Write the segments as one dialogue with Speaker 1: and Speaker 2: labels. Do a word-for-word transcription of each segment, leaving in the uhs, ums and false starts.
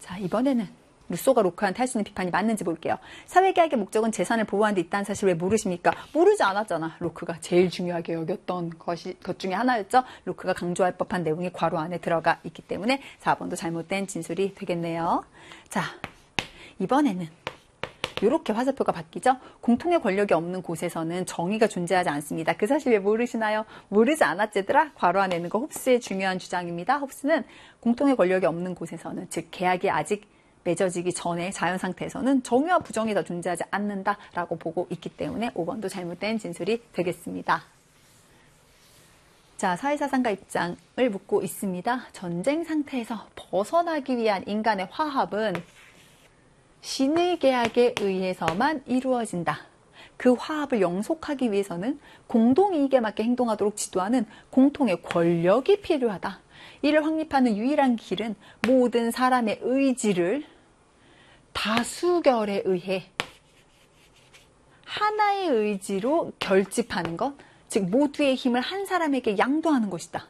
Speaker 1: 자, 이번에는 루소가 로크한테 할 수 있는 비판이 맞는지 볼게요. 사회계약의 목적은 재산을 보호하는 데 있다는 사실 왜 모르십니까? 모르지 않았잖아. 로크가 제일 중요하게 여겼던 것이, 것 중에 하나였죠. 로크가 강조할 법한 내용이 괄호 안에 들어가 있기 때문에 사 번도 잘못된 진술이 되겠네요. 자, 이번에는 이렇게 화살표가 바뀌죠. 공통의 권력이 없는 곳에서는 정의가 존재하지 않습니다. 그 사실 왜 모르시나요? 모르지 않았지더라. 괄호 안에 있는 거 홉스의 중요한 주장입니다. 홉스는 공통의 권력이 없는 곳에서는, 즉 계약이 아직 맺어지기 전에 자연 상태에서는 정의와 부정이 더 존재하지 않는다라고 보고 있기 때문에 오 번도 잘못된 진술이 되겠습니다. 자, 사회사상가 입장을 묻고 있습니다. 전쟁 상태에서 벗어나기 위한 인간의 화합은 신의 계약에 의해서만 이루어진다. 그 화합을 영속하기 위해서는 공동이익에 맞게 행동하도록 지도하는 공통의 권력이 필요하다. 이를 확립하는 유일한 길은 모든 사람의 의지를 다수결에 의해 하나의 의지로 결집하는 것, 즉 모두의 힘을 한 사람에게 양도하는 것이다.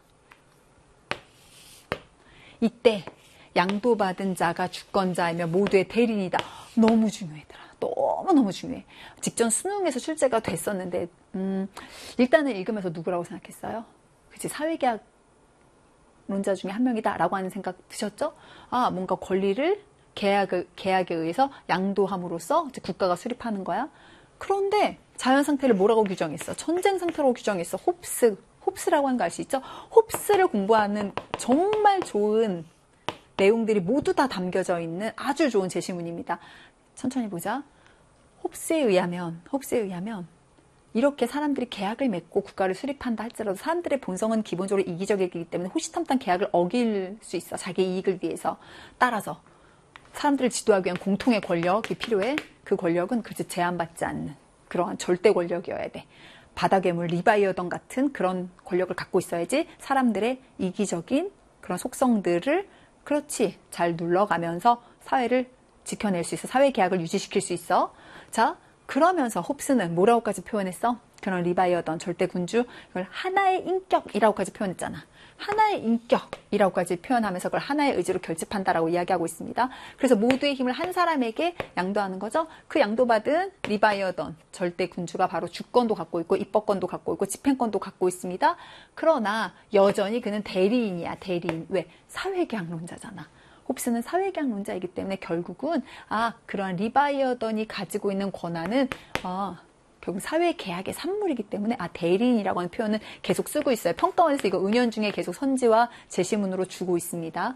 Speaker 1: 이때 양도받은 자가 주권자이며 모두의 대리인이다. 너무 중요하더라. 너무너무 중요해. 직전 수능에서 출제가 됐었는데 음, 일단은 읽으면서 누구라고 생각했어요? 그치, 사회계약 론자 중에 한 명이다 라고 하는 생각 드셨죠? 아, 뭔가 권리를 계약을, 계약에 의해서 양도함으로써 국가가 수립하는 거야. 그런데 자연 상태를 뭐라고 규정했어? 전쟁 상태로 규정했어. 홉스, 홉스라고 하는 거 알 수 있죠? 홉스를 공부하는 정말 좋은 내용들이 모두 다 담겨져 있는 아주 좋은 제시문입니다. 천천히 보자. 홉스에 의하면, 홉스에 의하면 이렇게 사람들이 계약을 맺고 국가를 수립한다 할지라도 사람들의 본성은 기본적으로 이기적이기 때문에 호시탐탐 계약을 어길 수 있어. 자기 이익을 위해서. 따라서 사람들을 지도하기 위한 공통의 권력이 필요해. 그 권력은 그렇게 제한받지 않는 그러한 절대 권력이어야 돼. 바다괴물 리바이어던 같은 그런 권력을 갖고 있어야지 사람들의 이기적인 그런 속성들을 그렇지 잘 눌러가면서 사회를 지켜낼 수 있어. 사회계약을 유지시킬 수 있어. 자, 그러면서 홉스는 뭐라고까지 표현했어? 그런 리바이어던 절대군주, 그걸 하나의 인격이라고까지 표현했잖아. 하나의 인격이라고까지 표현하면서 그걸 하나의 의지로 결집한다라고 이야기하고 있습니다. 그래서 모두의 힘을 한 사람에게 양도하는 거죠. 그 양도받은 리바이어던 절대군주가 바로 주권도 갖고 있고 입법권도 갖고 있고 집행권도 갖고 있습니다. 그러나 여전히 그는 대리인이야. 대리인. 왜? 사회계약론자잖아. 홉스는 사회계약론자이기 때문에 결국은 아, 그러한 리바이어던이 가지고 있는 권한은 아, 결국 사회계약의 산물이기 때문에 아, 대리인이라고 하는 표현은 계속 쓰고 있어요. 평가원에서 이거 은연중에 계속 선지와 제시문으로 주고 있습니다.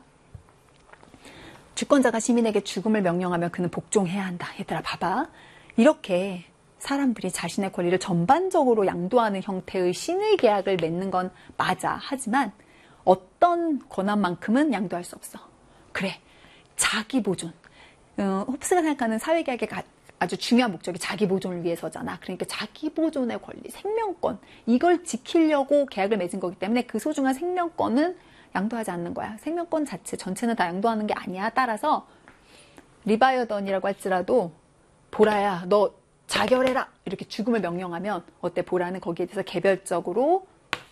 Speaker 1: 주권자가 시민에게 죽음을 명령하면 그는 복종해야 한다. 얘들아 봐봐. 이렇게 사람들이 자신의 권리를 전반적으로 양도하는 형태의 신의 계약을 맺는 건 맞아. 하지만 어떤 권한만큼은 양도할 수 없어. 그래, 자기 보존. 어, 홉스가 생각하는 사회계약의 가, 아주 중요한 목적이 자기 보존을 위해서잖아. 그러니까 자기 보존의 권리, 생명권, 이걸 지키려고 계약을 맺은 거기 때문에 그 소중한 생명권은 양도하지 않는 거야. 생명권 자체 전체는 다 양도하는 게 아니야. 따라서 리바이어던이라고 할지라도 보라야, 너 자결해라 이렇게 죽음을 명령하면 어때? 보라는 거기에 대해서 개별적으로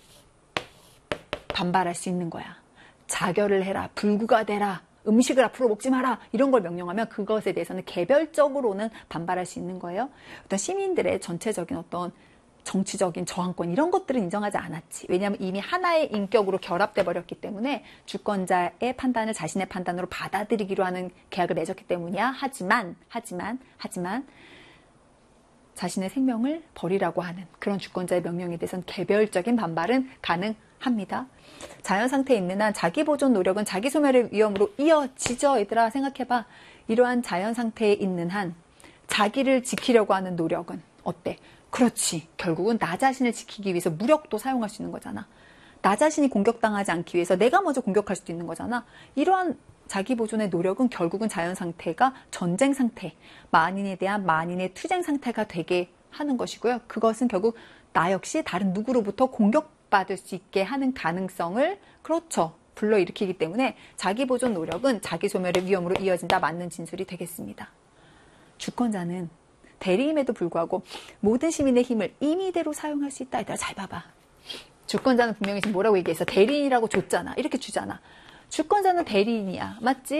Speaker 1: 반발할 수 있는 거야. 자결을 해라, 불구가 되라, 음식을 앞으로 먹지 마라 이런 걸 명령하면 그것에 대해서는 개별적으로는 반발할 수 있는 거예요. 어떤 시민들의 전체적인 어떤 정치적인 저항권 이런 것들은 인정하지 않았지. 왜냐하면 이미 하나의 인격으로 결합돼 버렸기 때문에 주권자의 판단을 자신의 판단으로 받아들이기로 하는 계약을 맺었기 때문이야. 하지만 하지만 하지만 자신의 생명을 버리라고 하는 그런 주권자의 명령에 대해서는 개별적인 반발은 가능합니다. 자연 상태에 있는 한 자기 보존 노력은 자기 소멸의 위험으로 이어지죠. 얘들아 생각해봐. 이러한 자연 상태에 있는 한 자기를 지키려고 하는 노력은 어때? 그렇지. 결국은 나 자신을 지키기 위해서 무력도 사용할 수 있는 거잖아. 나 자신이 공격당하지 않기 위해서 내가 먼저 공격할 수도 있는 거잖아. 이러한 자기 보존의 노력은 결국은 자연 상태가 전쟁 상태, 만인에 대한 만인의 투쟁 상태가 되게 하는 것이고요. 그것은 결국 나 역시 다른 누구로부터 공격받을 수 있게 하는 가능성을 그렇죠. 불러일으키기 때문에 자기 보존 노력은 자기 소멸의 위험으로 이어진다. 맞는 진술이 되겠습니다. 주권자는 대리임에도 불구하고 모든 시민의 힘을 임의대로 사용할 수 있다. 얘들아 잘 봐봐. 주권자는 분명히 지금 뭐라고 얘기했어? 대리인이라고 줬잖아. 이렇게 주잖아. 주권자는 대리인이야. 맞지?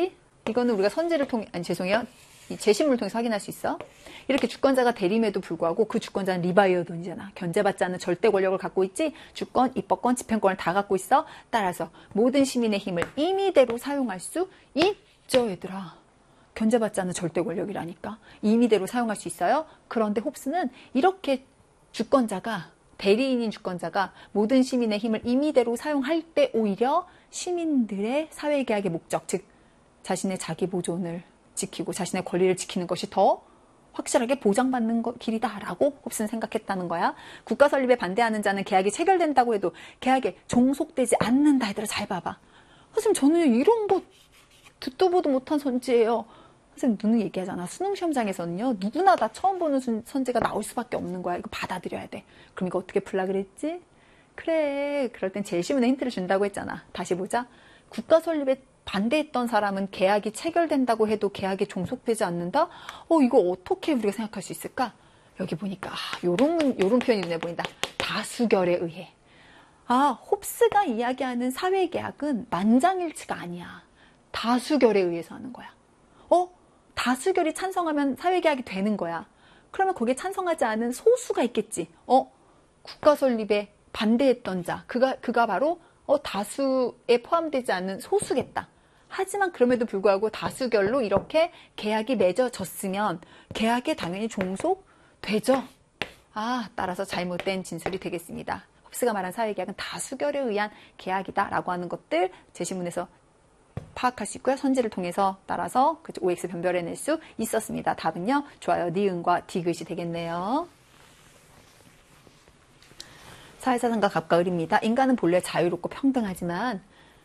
Speaker 1: 이거는 우리가 선지를 통해, 아니 죄송해요. 이 재신문을 통해서 확인할 수 있어. 이렇게 주권자가 대림에도 불구하고 그 주권자는 리바이어돈이잖아. 견제받지 않는 절대 권력을 갖고 있지. 주권, 입법권, 집행권을 다 갖고 있어. 따라서 모든 시민의 힘을 임의대로 사용할 수 있죠, 얘들아. 견제받지 않는 절대 권력이라니까. 임의대로 사용할 수 있어요. 그런데 홉스는 이렇게 주권자가, 대리인인 주권자가 모든 시민의 힘을 임의대로 사용할 때 오히려 시민들의 사회계약의 목적, 즉 자신의 자기 보존을 지키고 자신의 권리를 지키는 것이 더 확실하게 보장받는 길이다라고 홉스는 생각했다는 거야. 국가 설립에 반대하는 자는 계약이 체결된다고 해도 계약에 종속되지 않는다. 얘들아 잘 봐봐. 선생님 저는 이런 거 듣도 보도 못한 선지예요. 선생님 누누이 얘기하잖아. 수능 시험장에서는요. 누구나 다 처음 보는 선지가 나올 수밖에 없는 거야. 이거 받아들여야 돼. 그럼 이거 어떻게 풀라 그랬지? 그래. 그럴 땐 제일 쉬운 힌트를 준다고 했잖아. 다시 보자. 국가 설립에 반대했던 사람은 계약이 체결된다고 해도 계약이 종속되지 않는다? 어, 이거 어떻게 우리가 생각할 수 있을까? 여기 보니까, 아, 요런, 요런 표현이 눈에 보인다. 다수결에 의해. 아, 홉스가 이야기하는 사회계약은 만장일치가 아니야. 다수결에 의해서 하는 거야. 어? 다수결이 찬성하면 사회계약이 되는 거야. 그러면 거기에 찬성하지 않은 소수가 있겠지. 어? 국가 설립에 반대했던 자. 그가, 그가 바로 어, 다수에 포함되지 않는 소수겠다. 하지만 그럼에도 불구하고 다수결로 이렇게 계약이 맺어졌으면 계약에 당연히 종속되죠. 아, 따라서 잘못된 진술이 되겠습니다. 홉스가 말한 사회계약은 다수결에 의한 계약이다라고 하는 것들 제시문에서 파악할 수 있고요. 선지를 통해서 따라서 오엑스 변별해낼 수 있었습니다. 답은요. 좋아요. 니은과 디귿이 되겠네요. 사회사상가 갑가을입니다. 인간은 본래 자유롭고 평등하지만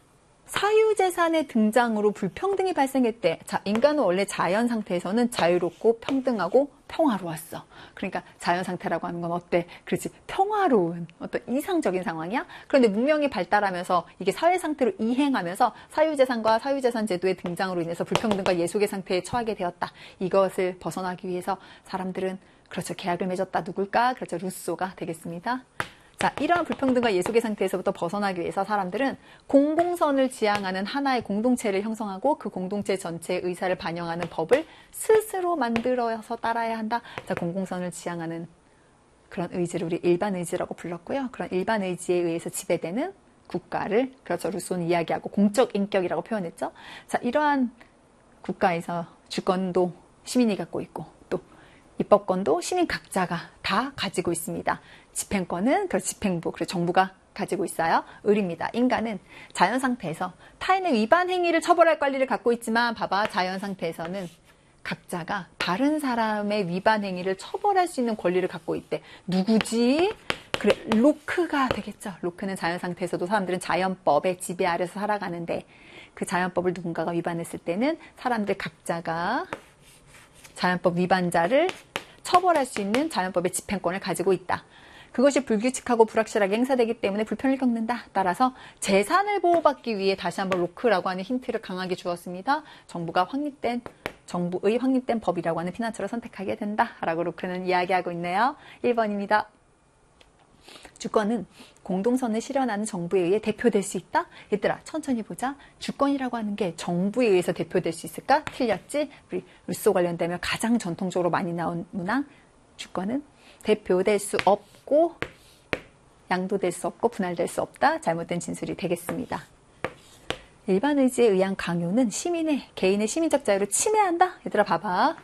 Speaker 1: 사유재산의 등장으로 불평등이 발생했대. 자, 인간은 원래 자연 상태에서는 자유롭고 평등하고 평화로웠어. 그러니까 자연 상태라고 하는 건 어때? 그렇지. 평화로운 어떤 이상적인 상황이야. 그런데 문명이 발달하면서 이게 사회 상태로 이행하면서 사유재산과 사유재산 제도의 등장으로 인해서 불평등과 예속의 상태에 처하게 되었다. 이것을 벗어나기 위해서 사람들은 그렇죠. 계약을 맺었다. 누굴까? 그렇죠. 루소가 되겠습니다. 자, 이러한 불평등과 예속의 상태에서부터 벗어나기 위해서 사람들은 공공선을 지향하는 하나의 공동체를 형성하고 그 공동체 전체의 의사를 반영하는 법을 스스로 만들어서 따라야 한다. 자, 공공선을 지향하는 그런 의지를 우리 일반 의지라고 불렀고요. 그런 일반 의지에 의해서 지배되는 국가를, 그렇죠. 루소는 이야기하고 공적 인격이라고 표현했죠. 자, 이러한 국가에서 주권도 시민이 갖고 있고 또 입법권도 시민 각자가 다 가지고 있습니다. 집행권은 그 집행부, 그리고 정부가 가지고 있어요. 을입니다. 인간은 자연 상태에서 타인의 위반 행위를 처벌할 권리를 갖고 있지만 봐봐. 자연 상태에서는 각자가 다른 사람의 위반 행위를 처벌할 수 있는 권리를 갖고 있대. 누구지? 그래, 로크가 되겠죠. 로크는 자연 상태에서도 사람들은 자연법의 지배 아래서 살아가는데 그 자연법을 누군가가 위반했을 때는 사람들 각자가 자연법 위반자를 처벌할 수 있는 자연법의 집행권을 가지고 있다. 그것이 불규칙하고 불확실하게 행사되기 때문에 불편을 겪는다. 따라서 재산을 보호받기 위해 다시 한번 로크라고 하는 힌트를 강하게 주었습니다. 정부가 확립된, 정부의 확립된 법이라고 하는 피난처를 선택하게 된다. 라고 로크는 이야기하고 있네요. 일 번입니다. 주권은 공동선을 실현하는 정부에 의해 대표될 수 있다? 얘들아, 천천히 보자. 주권이라고 하는 게 정부에 의해서 대표될 수 있을까? 틀렸지? 우리 루소 관련되면 가장 전통적으로 많이 나온 문항. 주권은 대표될 수 없고 양도될 수 없고 분할될 수 없다. 잘못된 진술이 되겠습니다. 일반 의지에 의한 강요는 시민의 개인의 시민적 자유를 침해한다. 얘들아 봐봐.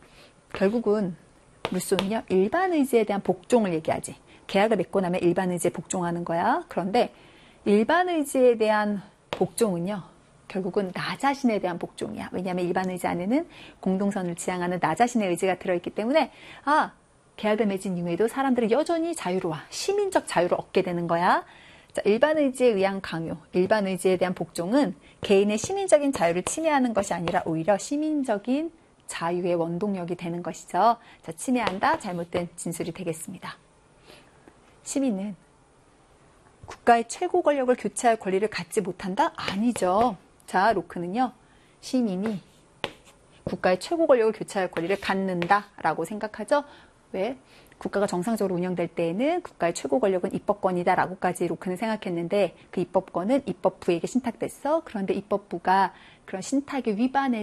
Speaker 1: 결국은 루소는요. 일반 의지에 대한 복종을 얘기하지. 계약을 맺고 나면 일반 의지에 복종하는 거야. 그런데 일반 의지에 대한 복종은요. 결국은 나 자신에 대한 복종이야. 왜냐하면 일반 의지 안에는 공동선을 지향하는 나 자신의 의지가 들어있기 때문에 아, 계약을 맺은 이후에도 사람들은 여전히 자유로워. 시민적 자유를 얻게 되는 거야. 자, 일반 의지에 의한 강요, 일반 의지에 대한 복종은 개인의 시민적인 자유를 침해하는 것이 아니라 오히려 시민적인 자유의 원동력이 되는 것이죠. 자, 침해한다. 잘못된 진술이 되겠습니다. 시민은 국가의 최고 권력을 교체할 권리를 갖지 못한다? 아니죠. 자, 로크는요. 시민이 국가의 최고 권력을 교체할 권리를 갖는다라고 생각하죠. 왜? 국가가 정상적으로 운영될 때에는 국가의 최고 권력은 입법권이다 라고까지 로크는 생각했는데 그 입법권은 입법부에게 신탁됐어. 그런데 입법부가 그런 신탁의 위반에